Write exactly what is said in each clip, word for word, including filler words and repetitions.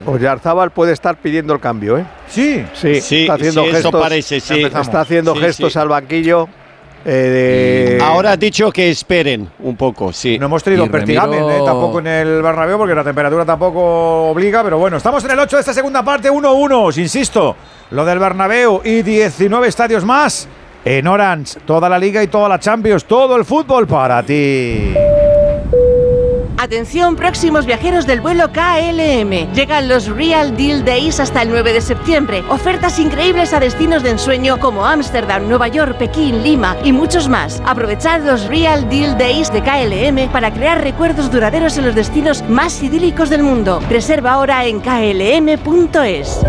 Oyarzábal puede estar pidiendo el cambio, ¿eh? Sí, sí, sí está haciendo sí, gestos. Eso parece, sí. Está haciendo sí, gestos sí. al banquillo. Eh, de... Ahora ha dicho que esperen un poco, sí. No hemos tenido Pertigamen, Remiro... eh, tampoco en el Bernabéu, porque la temperatura tampoco obliga, pero bueno, estamos en el ocho de esta segunda parte, uno uno, os insisto, lo del Bernabéu y diecinueve estadios más en Orange, toda la Liga y toda la Champions, todo el fútbol para ti. Atención, próximos viajeros del vuelo K L M. Llegan los Real Deal Days hasta el nueve de septiembre. Ofertas increíbles a destinos de ensueño como Ámsterdam, Nueva York, Pekín, Lima y muchos más. Aprovechad los Real Deal Days de K L M para crear recuerdos duraderos en los destinos más idílicos del mundo. Reserva ahora en k l m punto es.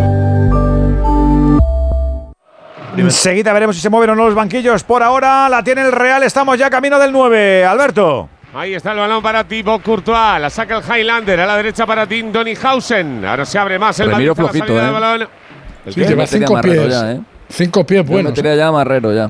Enseguida veremos si se mueven o no los banquillos. Por ahora la tiene el Real, estamos ya camino del nueve. Alberto. Ahí está el balón para Thibaut Courtois, la saca el Highlander, a la derecha para Tim Donnyhausen. Ahora se abre más el Remiro Madrid, flojito, la ¿eh? del balón. Sí, lleva cinco pies. Ya, ¿eh? Cinco pies buenos. Yo metería ya a Marrero ya.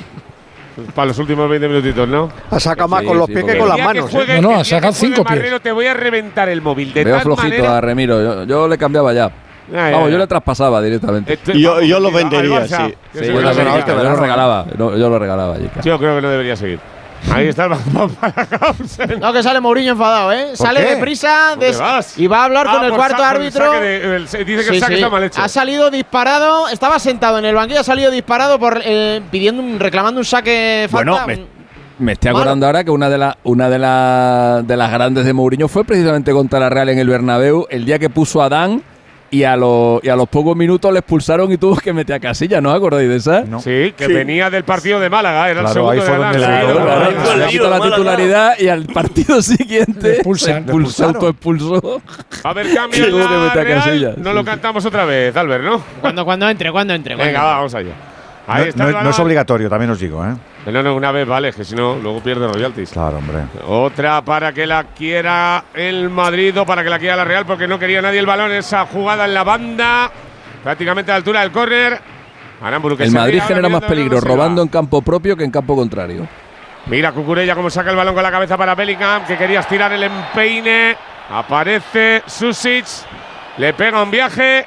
Para los últimos veinte minutitos, ¿no? A saca más sí, con los sí, pies que con las manos. Juegue, ¿eh? No, no, ha sacado cinco pies. Marrero, te voy a reventar el móvil. De Veo tal flojito manera, a Remiro. Yo, yo le cambiaba ya. Ya, ya, Vamos, ya. yo le traspasaba directamente. Esto- Yo- vamos, yo lo al vendería, Barça. sí. Yo Sí, sé yo, que también, lo yo, vendería. yo lo regalaba. Yo, yo lo regalaba allí. Yo creo que no debería seguir. Ahí está el balón para Hausen. No, que sale Mourinho enfadado, ¿eh? Sale qué? deprisa ¿Dónde des- vas? y va a hablar Ah, con el por cuarto sa- por el árbitro. saque de- el- dice que el Sí, saque sí. está mal hecho. Ha salido disparado, estaba sentado en el banquillo, ha salido disparado por eh, pidiendo un, reclamando un saque falta. Bueno, me, un- me estoy Malo. acordando ahora que una de las una de, la- de las grandes de Mourinho fue precisamente contra la Real en el Bernabéu, el día que puso a Dan y a, los, y a los pocos minutos le expulsaron y tuvo que meter a Casilla, ¿no os acordáis de esa? No. Sí, que venía del partido de Málaga, era Claro, el segundo ahí fue de donde Málaga. le- Claro, Claro, claro. Le Claro. quitó la Málaga. titularidad y al partido siguiente Le expulsan. se expulsó, Le expulsaron. autoexpulsó. A ver, cambio en Tuvo que la meter a Real. Casillas. No lo cantamos otra vez, Albert, ¿no? Cuando, cuando entre, cuando entre. cuando Venga, entre. va, vamos allá. Ahí No, está no- el no balón. es obligatorio, también os digo, ¿eh? No, no, una vez vale, que si no, luego pierde royalties. Claro, hombre. Otra para que la quiera el Madrid o para que la quiera la Real, porque no quería nadie el balón. Esa jugada en la banda, prácticamente a la altura del córner. Aramburu, que El se Madrid ríe ahora genera más mirando peligro cómo se va. robando en campo propio que en campo contrario. Mira Cucurella cómo saca el balón con la cabeza para Bellingham, que quería estirar el empeine. Aparece Susic, le pega un viaje.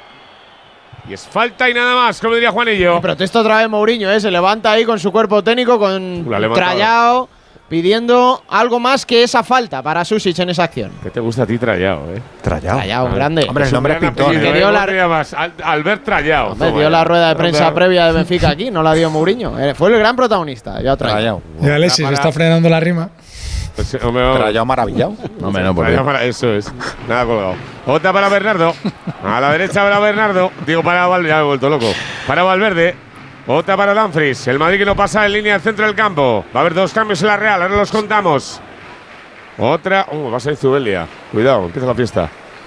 Y es falta y nada más, como diría Juanillo. Protesta otra vez Mourinho, ¿eh? Se levanta ahí con su cuerpo técnico, con La ha levantado. Trayao, pidiendo algo más que esa falta para Susic en esa acción. ¿Qué te gusta a ti, Trayao, eh? Trayao. Trayao, grande. Hombre, el nombre es gran pintón, apellido, ¿eh? ¿eh? Dio la- ¿Cómo te llamas? Al- Albert Trayao. Hombre, Toma dio ya. la rueda de prensa Hombre, previa de Benfica aquí, no la dio Mourinho. Eh, Fue el gran protagonista, ya Trayao. Y Alexis Para- está frenando la rima. pues, hombre, vamos. Trayao maravillado. No, hombre, no, Trayao para- Eso es. Nada colgado. Otra para Bernardo. A la derecha para Bernardo. Digo para Valverde. Ya me he vuelto loco. Para Valverde. Otra para Dumfries. El Madrid que no pasa en línea al centro del campo. Va a haber dos cambios en la Real. Ahora los contamos. Otra. Uh, va a ser Zubelia. Cuidado, empieza la fiesta.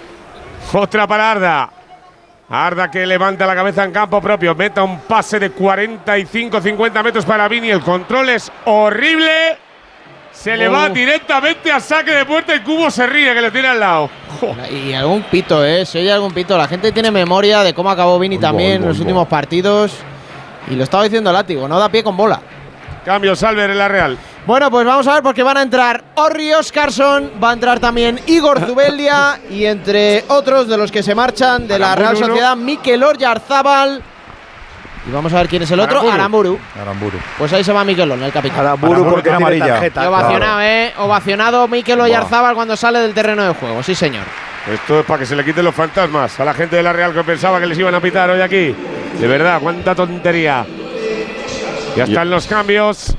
Otra para Arda. Arda que levanta la cabeza en campo propio. Meta un pase de cuarenta y cinco cincuenta metros para Vini. El control es horrible. Se le va Oh. directamente a saque de puerta y Cubo se ríe que le tiene al lado. Jo. Y algún pito, ¿eh? Se oye algún pito. La gente tiene memoria de cómo acabó Vini también en los últimos partidos. Y lo estaba diciendo Látigo, no da pie con bola. Cambio Salver en la Real. Bueno, pues vamos a ver porque van a entrar Orri Oscarsson, va a entrar también Igor Zubeldia y entre otros de los que se marchan de la Aramburu, Real Sociedad, Mikel Oyarzábal. Y vamos a ver quién es el otro, Aramburu. Aramburu. Aramburu. Pues ahí se va Mikelón, el capitán. Aramburu Aramburu porque tiene tiene amarilla. tarjeta. Y ovacionado, ¿eh? Ovacionado Mikel Oyarzábal cuando sale del terreno de juego, sí señor. Esto es para que se le quiten los fantasmas a la gente de la Real que pensaba que les iban a pitar hoy aquí. De verdad, cuánta tontería. Ya están los cambios.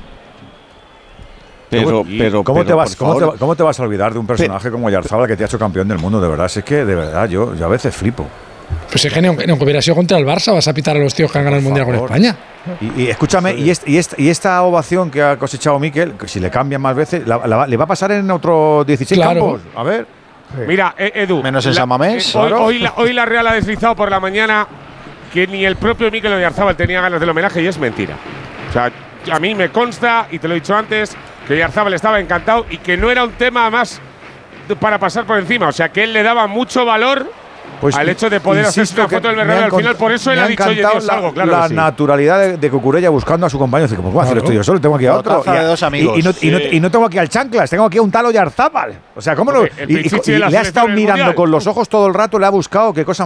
Pero, pero, ¿Cómo, pero, te vas, por cómo, te, favor. va- cómo te vas a olvidar de un personaje como Oyarzábal que te ha hecho campeón del mundo? De verdad, si es que de verdad yo, yo a veces flipo. Pues es que ni aunque, ni aunque hubiera sido contra el Barça, vas a pitar a los tíos que han ganado el Mundial con favor. España. Y, y escúchame, y, est- y, est- y esta ovación que ha cosechado Mikel, que si le cambian más veces, la- la va- ¿le va a pasar en otros dieciséis Claro. campos? A ver. Mira, eh, Edu. Menos en la- San Mamés, eh, hoy, claro. hoy la, hoy la Real ha deslizado por la mañana que ni el propio Mikel Oyarzábal tenía ganas del homenaje y es mentira. O sea, a mí me consta, y te lo he dicho antes, que Oyarzábal estaba encantado y que no era un tema más de- para pasar por encima. O sea, que él le daba mucho valor Pues al hecho de poder hacerse una foto del Bernabéu al final. Por eso él ha dicho, oye, Dios, la, algo, claro la que sí. naturalidad de, de Cucurella buscando a su compañero. Dice, ¿cómo puedo hacer esto yo solo? Tengo aquí a otro. Y, a, de dos amigos. Y, y, no, sí. y, no, y no tengo aquí al Chanclas, tengo aquí a un tal Oyarzábal. O sea, ¿cómo lo...? El Y, y, y Pichichi de la le ha estado selección mirando mundial. con los ojos todo el rato, le ha buscado, qué cosa